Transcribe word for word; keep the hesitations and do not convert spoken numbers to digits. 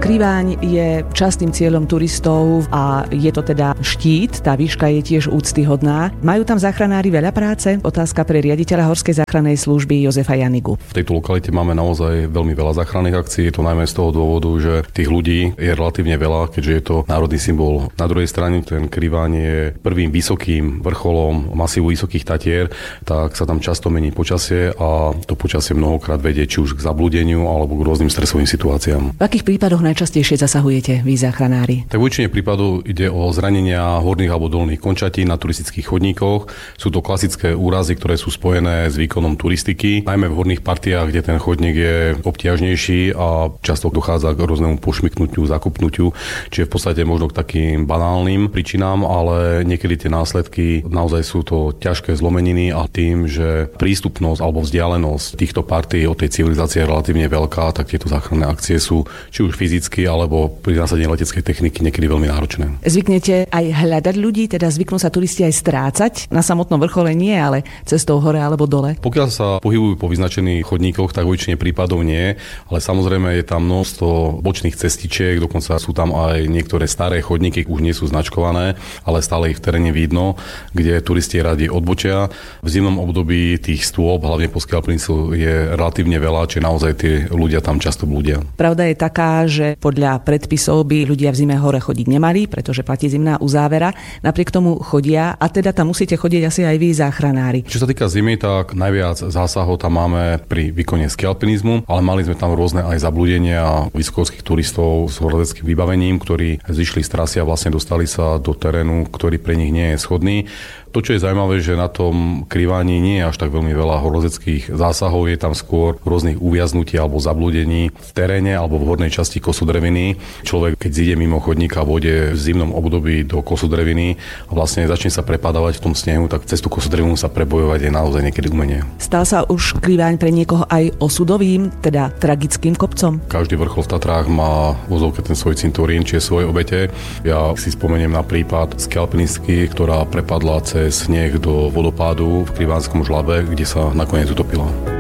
Kriváň je častým cieľom turistov a je to teda štít, tá výška je tiež úctyhodná. Majú tam záchranári veľa práce? Otázka pre riaditeľa Horskej záchrannej služby Jozefa Janigu. V tejto lokalite máme naozaj veľmi veľa záchranných akcií, je to najmä z toho dôvodu, že tých ľudí je relatívne veľa, keďže je to národný symbol. Na druhej strane ten Kriváň je prvým vysokým vrcholom masívu Vysokých Tatier, tak sa tam často mení počasie a to počasie mnohokrát vedie či už k zablúdeniu alebo k rôznym stresovým situáciám. V akých prípadoch najčastejšie zasahujete vy záchranári? Tak v väčšine prípadov ide o zranenia horných alebo dolných končatín na turistických chodníkoch. Sú to klasické úrazy, ktoré sú spojené s výkonom turistiky, najmä v horných partiách, kde ten chodník je obťažnejší a často dochádza k rôznemu pošmyknutiu, zakopnutiu, čiže v podstate možno k takým banálnym príčinám, ale niekedy tie následky naozaj sú to ťažké zlomeniny a tým, že prístupnosť alebo vzdialenosť týchto partí od tej civilizácie je relatívne veľká, tak tieto záchranné akcie sú či už fyzicky alebo pri násadení leteckej techniky niekedy veľmi náročné. Zvyknete aj hľadať ľudí, teda zvyknú sa turisti aj strácať? Na samotnom vrchole nie, ale cestou hore alebo dole? Pokiaľ sa pohybujú po vyznačených chodníkoch, tak vo väčšine prípadov nie, ale samozrejme je tam množstvo bočných cestičiek, dokonca sú tam aj niektoré staré chodníky, už nie sú značkované, ale stále ich v teréne vidno, kde turisti radi odbočia. V zimnom období tých stôp, hlavne po Skialpenicu, je relatívne veľa, či naozaj tie ľudia tam často blúdia. Pravda je taká, že podľa predpisov by ľudia v zime hore chodiť nemali, pretože platí zimná uzávera. Napriek tomu chodia a teda tam musíte chodiť asi aj vy záchranári. Čo sa týka zimy, tak najviac zásahov tam máme pri výkone skialpinizmu, ale mali sme tam rôzne aj zablúdenia vysokohorských turistov s horolezeckým vybavením, ktorí zišli z trasy a vlastne dostali sa do terénu, ktorý pre nich nie je schodný. To, čo je zaujímavé, že na tom Kriváni nie je až tak veľmi veľa horolezeckých zásahov, je tam skôr rôznych uviaznutí alebo zablúdení v teréne alebo v hornej časti kosodreviny. Človek, keď zíde mimo chodníka v vode v zimnom období do kosodreviny a vlastne začne sa prepadávať v tom snehu, tak cez tú kosodrevinu sa prebojovať je naozaj niekedy umenie. Stal sa už Kriváň pre niekoho aj osudovým, teda tragickým kopcom? Každý vrchol v Tatrách má vozovke ten svoj cinturín, či svoje obete. Ja si spomeniem na prípad skialpinistky, ktorá prepadla cez sneh do vodopádu v Krivánskom žlabe, kde sa nakoniec utopila.